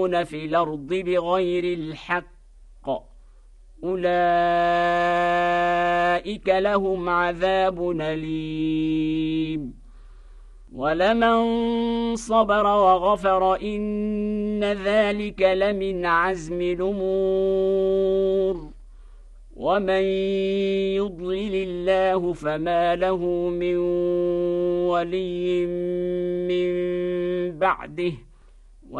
في الأرض بغير الحق أولئك لهم عذاب أليم ولمن صبر وغفر إن ذلك لمن عزم الأمور ومن يضلل الله فما له من ولي من بعده